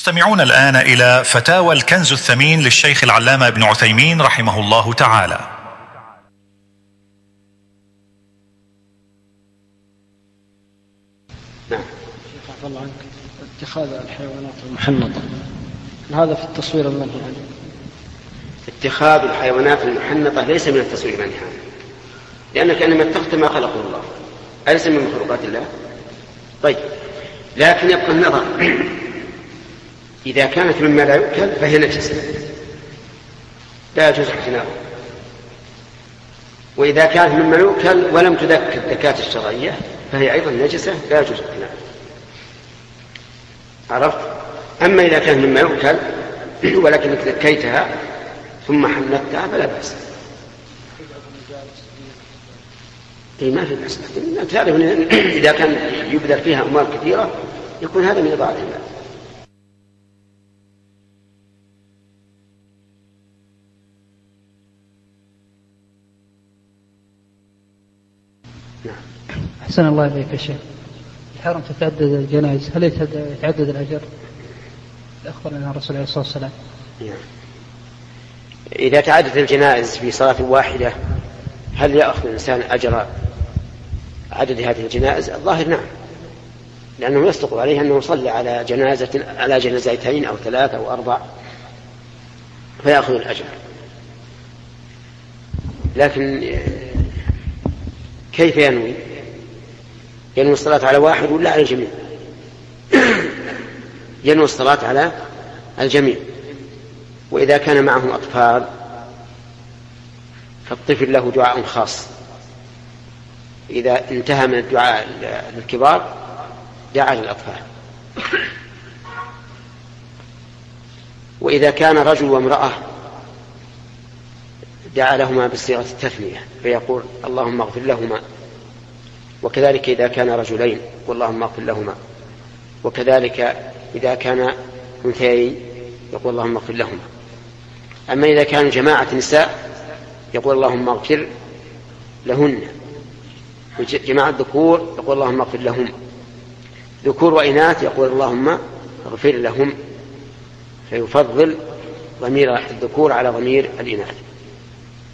تستمعون الآن إلى فتاوى الكنز الثمين للشيخ العلامة ابن عثيمين رحمه الله تعالى. نعم. شيخ عفى الله عنك، اتخاذ الحيوانات المحنطة هذا في التصوير المنهي عنه؟ اتخاذ الحيوانات المحنطة ليس من التصوير المنهي عنه، لأنك إنما اتخذت ما خلقه الله، أليس من مخلوقات الله؟ طيب، لكن يبقى النظر، إذا كانت مما لا يؤكل فهي نجسة لا يجوز اقتناؤه، وإذا كانت مما يؤكل ولم تذكر الزكاة الشرعية فهي أيضا نجسة لا يجوز اقتناؤه. عرفت؟ أما إذا كانت مما يؤكل ولكنك ذكيتها ثم حنكتها فلا بأس. ما في بأس، تعرف إذا كان يبذل فيها أموال كثيرة يكون هذا من إضاعة المال. أحسن الله إليك يا شيخ، الحرم تتعدد الجنائز، هل يتعدد الأجر؟ أخبرنا الرسول عليه الصلاة والسلام. إذا تعددت الجنائز في صلاة واحدة هل يأخذ الإنسان أجر عدد هذه الجنائز؟ الظاهر نعم، لأنه يصدق عليه أنه صلى على جنازتين أو 3 أو 4 فيأخذ الأجر. لكن كيف ينوي الصلاة على واحد ولا على الجميع؟ ينوي الصلاة على الجميع. وإذا كان معه أطفال فالطفل له دعاء خاص، إذا انتهى من الدعاء للكبار دعا للأطفال. وإذا كان رجل وامرأة دعا لهما بصيغة التثنية فيقول اللهم اغفر لهما، وكذلك إذا كان رجلين واللهم اغفر لهما، وكذلك إذا كان أنثيين يقول اللهم اغفر لهما. أما إذا كان جماعة نساء يقول اللهم اغفر لهن، وجماعة ذكور يقول اللهم اغفر لهم، ذكور وإناث يقول اللهم اغفر لهم، فيفضل ضمير الذكور على ضمير الإناث.